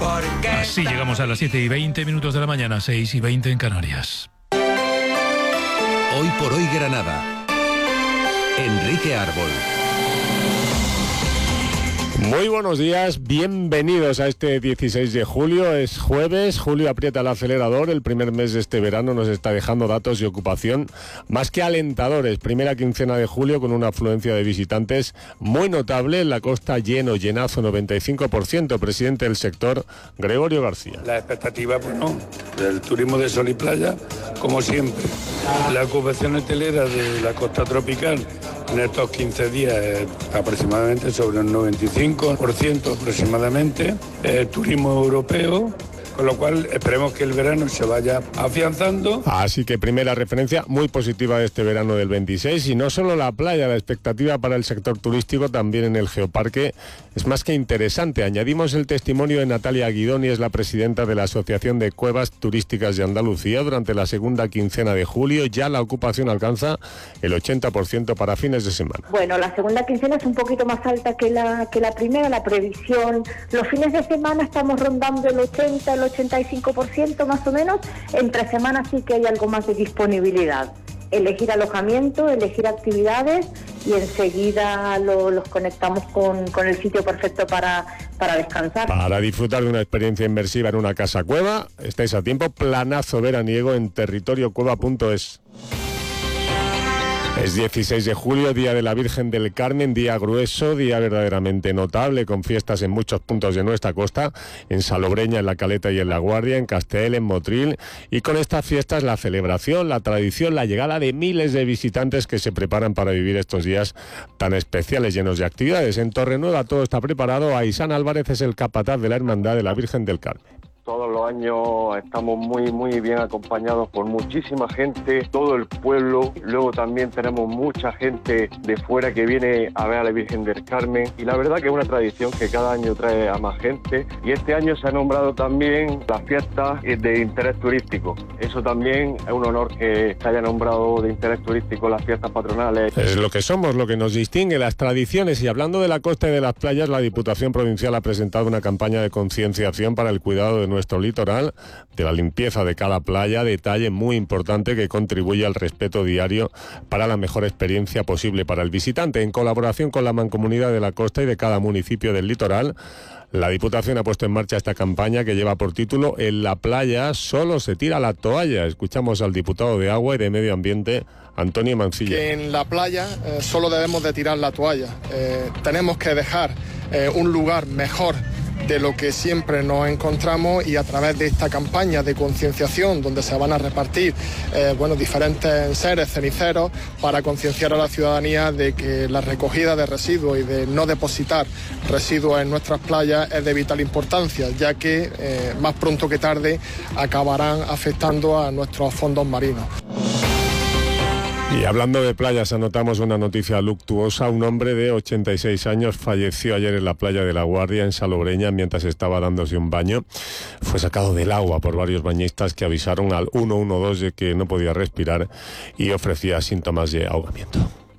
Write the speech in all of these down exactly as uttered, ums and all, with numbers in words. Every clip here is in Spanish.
Así llegamos a las siete y veinte minutos de la mañana, seis y veinte en Canarias. Hoy por hoy Granada. Enrique Árbol. Muy buenos días, bienvenidos a este dieciséis de julio, es jueves, julio aprieta el acelerador, el primer mes de este verano nos está dejando datos de ocupación más que alentadores, primera quincena de julio con una afluencia de visitantes muy notable, en la costa lleno, llenazo, noventa y cinco por ciento, presidente del sector, Gregorio García. La expectativa, bueno, del turismo de sol y playa, como siempre, la ocupación hotelera de la costa tropical en estos quince días es aproximadamente sobre el noventa y cinco por ciento aproximadamente, eh, turismo europeo, con lo cual esperemos que el verano se vaya afianzando. Así que primera referencia muy positiva de este verano del veintiséis, y no solo la playa, la expectativa para el sector turístico también en el Geoparque es más que interesante. Añadimos el testimonio de Natalia Guidoni, es la presidenta de la Asociación de Cuevas Turísticas de Andalucía. Durante la segunda quincena de julio ya la ocupación alcanza el ochenta por ciento para fines de semana. Bueno, la segunda quincena es un poquito más alta que la, que la primera, la previsión. Los fines de semana estamos rondando el ochenta, el ochenta y cinco por ciento más o menos. Entre semanas sí que hay algo más de disponibilidad. Elegir alojamiento, elegir actividades y enseguida lo, los conectamos con, con el sitio perfecto para, para descansar. Para disfrutar de una experiencia inmersiva en una casa cueva, estáis a tiempo, planazo veraniego en territorio cueva punto es. Es dieciséis de julio, Día de la Virgen del Carmen, día grueso, día verdaderamente notable, con fiestas en muchos puntos de nuestra costa, en Salobreña, en La Caleta y en La Guardia, en Castel, en Motril, y con estas fiestas la celebración, la tradición, la llegada de miles de visitantes que se preparan para vivir estos días tan especiales, llenos de actividades. En Torrenueva todo está preparado. Aisán Álvarez es el capataz de la Hermandad de la Virgen del Carmen. Todos los años estamos muy muy bien acompañados por muchísima gente, todo el pueblo. Luego también tenemos mucha gente de fuera que viene a ver a la Virgen del Carmen, y la verdad que es una tradición que cada año trae a más gente. Y este año se ha nombrado también las fiestas de interés turístico. Eso también es un honor que se haya nombrado de interés turístico las fiestas patronales. Es lo que somos, lo que nos distingue, las tradiciones. Y hablando de la costa y de las playas, la Diputación Provincial ha presentado una campaña de concienciación para el cuidado de nuestro litoral, de la limpieza de cada playa, detalle muy importante que contribuye al respeto diario para la mejor experiencia posible para el visitante. En colaboración con la Mancomunidad de la Costa y de cada municipio del litoral, la Diputación ha puesto en marcha esta campaña que lleva por título "En la playa solo se tira la toalla". Escuchamos al diputado de Agua y de Medio Ambiente, Antonio Mancilla. Que en la playa eh, solo debemos de tirar la toalla. Eh, tenemos que dejar eh, un lugar mejor de lo que siempre nos encontramos, y a través de esta campaña de concienciación, donde se van a repartir eh, bueno, diferentes seres ceniceros para concienciar a la ciudadanía de que la recogida de residuos y de no depositar residuos en nuestras playas es de vital importancia, ya que eh, más pronto que tarde acabarán afectando a nuestros fondos marinos. Y hablando de playas, anotamos una noticia luctuosa. Un hombre de ochenta y seis años falleció ayer en la playa de La Guardia, en Salobreña, mientras estaba dándose un baño. Fue sacado del agua por varios bañistas que avisaron al uno uno dos de que no podía respirar y ofrecía síntomas de ahogamiento.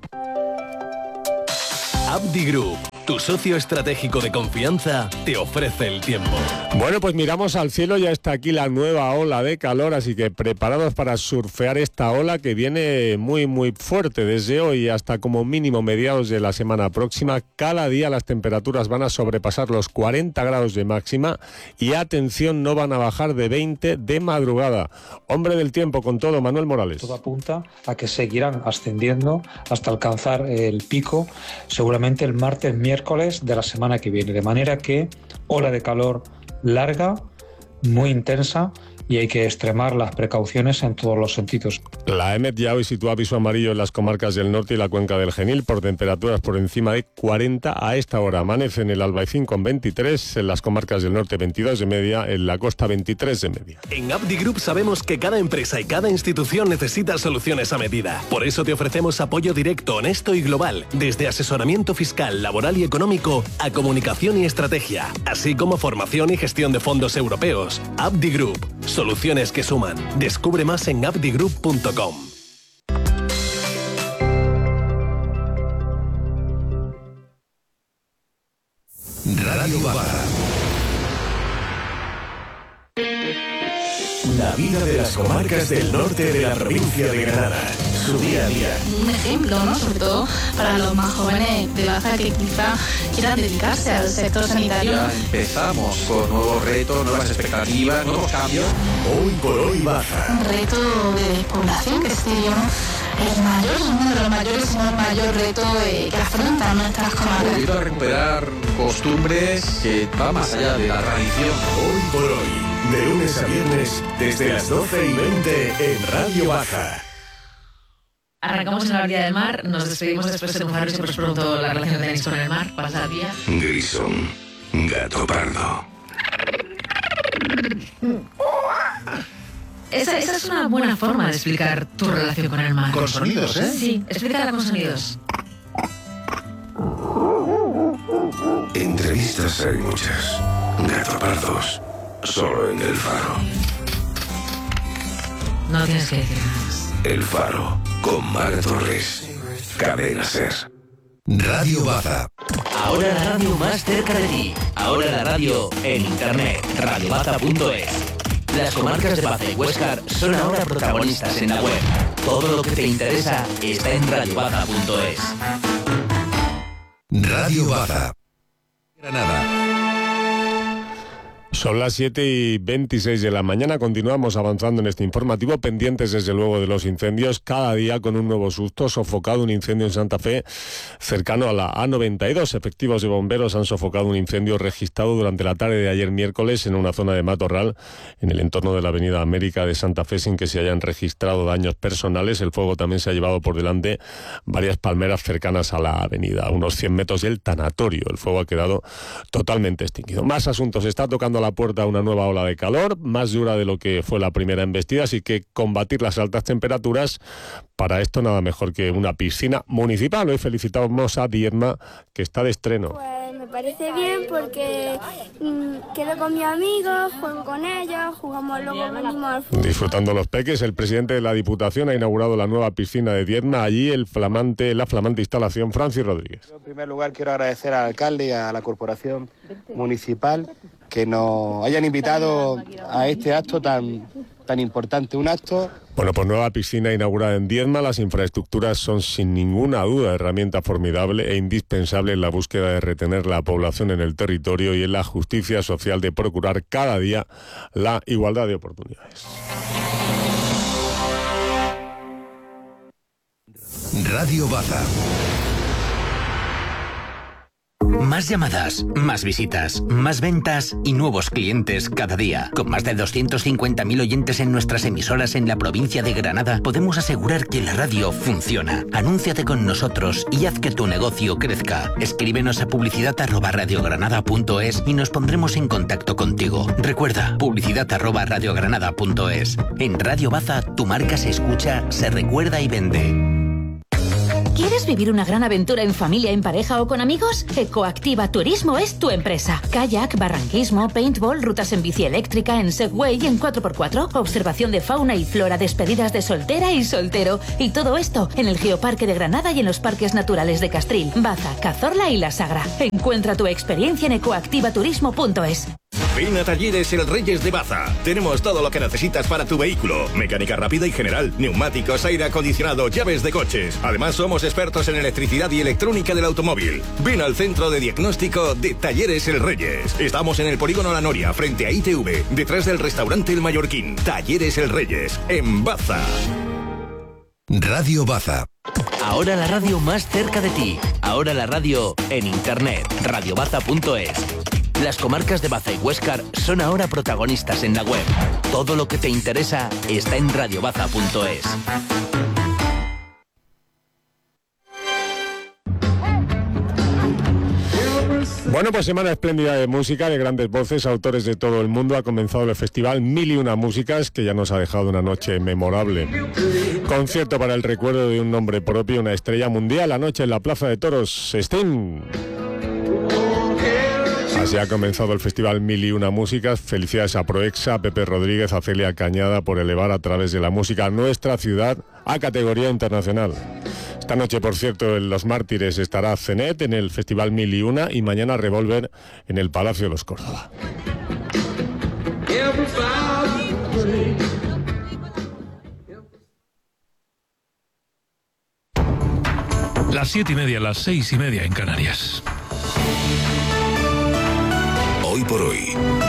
Abdi Group, tu socio estratégico de confianza, te ofrece el tiempo. Bueno, pues miramos al cielo, ya está aquí la nueva ola de calor, así que preparados para surfear esta ola que viene muy muy fuerte desde hoy hasta como mínimo mediados de la semana próxima. Cada día las temperaturas van a sobrepasar los cuarenta grados de máxima y atención, no van a bajar de veinte de madrugada. Hombre del tiempo con todo, Manuel Morales. Todo apunta a que seguirán ascendiendo hasta alcanzar el pico seguramente el martes, miércoles de la semana que viene, de manera que ola de calor larga, muy intensa, y hay que extremar las precauciones en todos los sentidos. La EMET ya hoy sitúa aviso amarillo en las comarcas del norte y la cuenca del Genil por temperaturas por encima de cuarenta a esta hora. Amanece en el Albaicín con veintitrés, en las comarcas del norte veintidós de media, en la costa veintitrés de media. En Abdi Group sabemos que cada empresa y cada institución necesita soluciones a medida. Por eso te ofrecemos apoyo directo, honesto y global, desde asesoramiento fiscal, laboral y económico a comunicación y estrategia, así como formación y gestión de fondos europeos. Abdi Group. Soluciones que suman. Descubre más en abdi group punto com. Radio Baja. vida de las comarcas del norte de la provincia de Granada. Su día a día. Un ejemplo, ¿no? Sobre todo para los más jóvenes de Baza que quizá quieran dedicarse al sector sanitario. Ya empezamos con nuevos retos, nuevas expectativas, nuevos cambios. Hoy por hoy Baza. Un reto de despoblación que sería el mayor, uno de los mayores, sino el mayor reto eh, que afrontan nuestras comarcas. Volviendo a recuperar costumbres que van más allá de la tradición. Hoy por hoy, de lunes a viernes, desde las doce y veinte en Radio Baza. Arrancamos en la orilla del mar, nos despedimos después de un faro y siempre os pregunto la relación que tenéis con el mar, pasar día. Grisón, gato pardo. Esa, esa es una buena forma de explicar tu relación con el mar. Con sonidos, ¿eh? Sí, explícala con sonidos. Entrevistas hay muchas. Gato pardos, solo en El Faro. No tienes que decir nada más. El Faro, con Mar Torres. Cadena Ser. Radio Baza. Ahora la radio más cerca de ti. Ahora la radio en internet. radio baza punto es. Las comarcas de Baza y Huéscar son ahora protagonistas en la web. Todo lo que te interesa está en radio baza punto es. Radio Baza. Granada. Son las siete y veintiséis de la mañana, continuamos avanzando en este informativo, pendientes desde luego de los incendios, cada día con un nuevo susto, sofocado un incendio en Santa Fe cercano a la A noventa y dos. Efectivos de bomberos han sofocado un incendio registrado durante la tarde de ayer miércoles en una zona de matorral en el entorno de la Avenida América de Santa Fe sin que se hayan registrado daños personales. El fuego también se ha llevado por delante varias palmeras cercanas a la avenida, a unos cien metros del tanatorio. El fuego ha quedado totalmente extinguido. Más asuntos, está tocando la puerta una nueva ola de calor, más dura de lo que fue la primera embestida, así que combatir las altas temperaturas, para esto nada mejor que una piscina municipal. Hoy felicitamos a Diezma, que está de estreno. Pues me parece bien porque mmm, quedo con mis amigos, juego con ellos, jugamos, luego venimos al fútbol. Disfrutando los peques, el presidente de la Diputación ha inaugurado la nueva piscina de Diezma, allí el flamante, la flamante instalación. Francis Rodríguez. En primer lugar quiero agradecer al alcalde y a la corporación municipal que nos hayan invitado a este acto tan, tan importante, un acto... Bueno, pues nueva piscina inaugurada en Diezma. Las infraestructuras son sin ninguna duda herramienta formidable e indispensable en la búsqueda de retener la población en el territorio y en la justicia social de procurar cada día la igualdad de oportunidades. Radio Baza. Más llamadas, más visitas, más ventas y nuevos clientes cada día. Con más de doscientos cincuenta mil oyentes en nuestras emisoras en la provincia de Granada, podemos asegurar que la radio funciona. Anúnciate con nosotros y haz que tu negocio crezca. Escríbenos a publicidad arroba radiogranada punto es y nos pondremos en contacto contigo. Recuerda, publicidad arroba radiogranada punto es. En Radio Baza, tu marca se escucha, se recuerda y vende. ¿Quieres vivir una gran aventura en familia, en pareja o con amigos? Ecoactiva Turismo es tu empresa. Kayak, barranquismo, paintball, rutas en bici eléctrica, en Segway y en cuatro por cuatro, observación de fauna y flora, despedidas de soltera y soltero. Y todo esto en el Geoparque de Granada y en los parques naturales de Castril, Baza, Cazorla y La Sagra. Encuentra tu experiencia en ecoactiva turismo punto es. Ven a Talleres El Reyes de Baza. Tenemos todo lo que necesitas para tu vehículo. Mecánica rápida y general, neumáticos, aire acondicionado, llaves de coches. Además, somos expertos en electricidad y electrónica del automóvil. Ven al centro de diagnóstico de Talleres El Reyes. Estamos en el polígono La Noria, frente a I T V, detrás del restaurante El Mallorquín. Talleres El Reyes, en Baza. Radio Baza. Ahora la radio más cerca de ti. Ahora la radio en internet. radio baza punto es. Las comarcas de Baza y Huéscar son ahora protagonistas en la web. Todo lo que te interesa está en radio baza punto es. Bueno, pues semana espléndida de música, de grandes voces, autores de todo el mundo. Ha comenzado el festival Mil y Una Músicas, que ya nos ha dejado una noche memorable. Concierto para el recuerdo de un nombre propio, una estrella mundial, anoche en la Plaza de Toros, Sting. Así ha comenzado el festival Mil y Una Músicas. Felicidades a Proexa, a Pepe Rodríguez, a Celia Cañada por elevar a través de la música nuestra ciudad a categoría internacional. Esta noche, por cierto, en Los Mártires estará Zenet en el festival Mil y Una y mañana Revolver en el Palacio de los Córdoba. Las siete y media, las seis y media en Canarias. Hoy por hoy,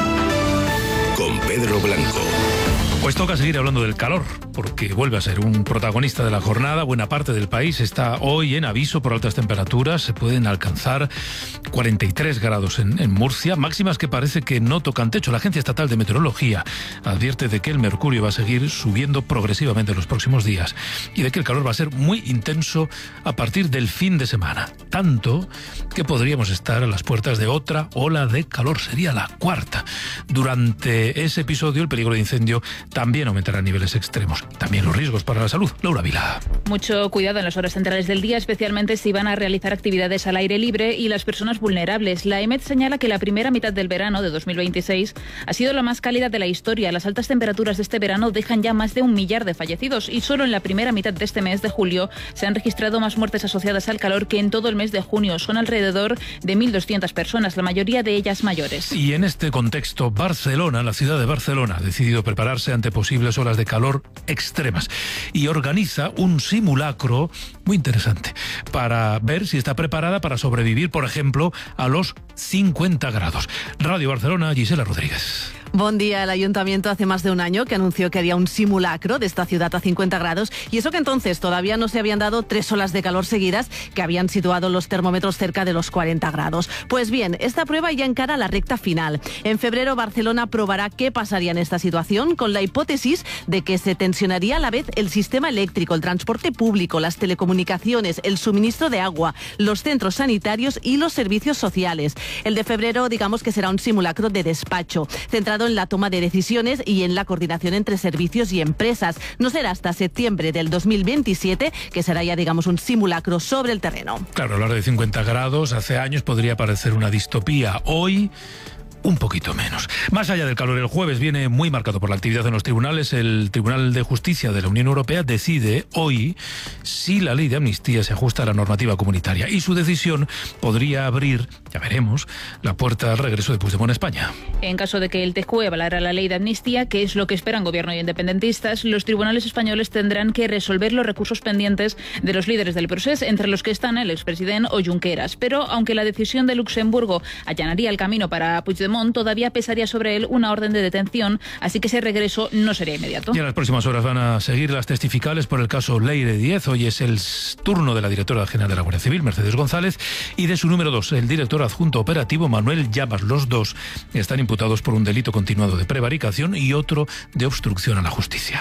con Pedro Blanco. Pues toca seguir hablando del calor, porque vuelve a ser un protagonista de la jornada. Buena parte del país está hoy en aviso por altas temperaturas. Se pueden alcanzar cuarenta y tres grados en, en Murcia, máximas que parece que no tocan techo. La Agencia Estatal de Meteorología advierte de que el mercurio va a seguir subiendo progresivamente en los próximos días y de que el calor va a ser muy intenso a partir del fin de semana. Tanto que podríamos estar a las puertas de otra ola de calor. Sería la cuarta. Durante ese episodio, el peligro de incendio también aumentará a niveles extremos. También los riesgos para la salud. Laura Vila. Mucho cuidado en las horas centrales del día, especialmente si van a realizar actividades al aire libre y las personas vulnerables. La E M E T señala que la primera mitad del verano de dos mil veintiséis ha sido la más cálida de la historia. Las altas temperaturas de este verano dejan ya más de un millar de fallecidos y solo en la primera mitad de este mes de julio se han registrado más muertes asociadas al calor que en todo el mes de junio. Son alrededor de mil doscientas personas, la mayoría de ellas mayores. Y en este contexto, Barcelona, la ciudad de Barcelona, ha decidido prepararse ante posibles olas de calor extremas y organiza un simulacro muy interesante para ver si está preparada para sobrevivir, por ejemplo, a los cincuenta grados. Radio Barcelona, Gisela Rodríguez. Buen día. El Ayuntamiento hace más de un año que anunció que haría un simulacro de esta ciudad a cincuenta grados y eso que entonces todavía no se habían dado tres olas de calor seguidas que habían situado los termómetros cerca de los cuarenta grados. Pues bien, esta prueba ya encara la recta final. En febrero Barcelona probará qué pasaría en esta situación con la hipótesis de que se tensionaría a la vez el sistema eléctrico, el transporte público, las telecomunicaciones, el suministro de agua, los centros sanitarios y los servicios sociales. El de febrero digamos que será un simulacro de despacho, centrado en la toma de decisiones y en la coordinación entre servicios y empresas. No será hasta septiembre del dos mil veintisiete, que será ya, digamos, un simulacro sobre el terreno. Claro, hablar de cincuenta grados hace años podría parecer una distopía. Hoy, un poquito menos. Más allá del calor, el jueves viene muy marcado por la actividad en los tribunales. El Tribunal de Justicia de la Unión Europea decide hoy si la ley de amnistía se ajusta a la normativa comunitaria y su decisión podría abrir, ya veremos, la puerta al regreso de Puigdemont a España. En caso de que el T J U E avalara la ley de amnistía, que es lo que esperan gobierno y independentistas, los tribunales españoles tendrán que resolver los recursos pendientes de los líderes del procés, entre los que están el expresidente o Junqueras. Pero aunque la decisión de Luxemburgo allanaría el camino para Puigdemont, todavía pesaría sobre él una orden de detención, así que ese regreso no sería inmediato. Y en las próximas horas van a seguir las testificales por el caso Leire Díez. Hoy es el turno de la directora general de la Guardia Civil, Mercedes González, y de su número dos, el director adjunto operativo, Manuel Llamas. Los dos están imputados por un delito continuado de prevaricación y otro de obstrucción a la justicia.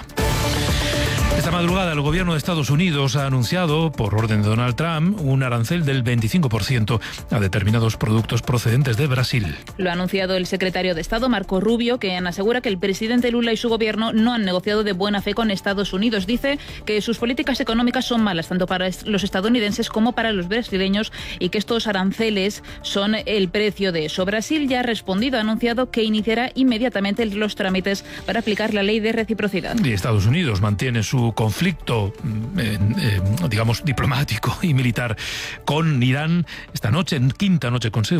Esta madrugada el gobierno de Estados Unidos ha anunciado, por orden de Donald Trump, un arancel del veinticinco por ciento a determinados productos procedentes de Brasil. Lo ha anunciado el secretario de Estado, Marco Rubio, quien asegura que el presidente Lula y su gobierno no han negociado de buena fe con Estados Unidos. Dice que sus políticas económicas son malas tanto para los estadounidenses como para los brasileños y que estos aranceles son el precio de eso. Brasil ya ha respondido, ha anunciado que iniciará inmediatamente los trámites para aplicar la ley de reciprocidad. Y Estados Unidos mantiene su conflicto, eh, eh, digamos, diplomático y militar con Irán esta noche, en quinta noche consecutiva.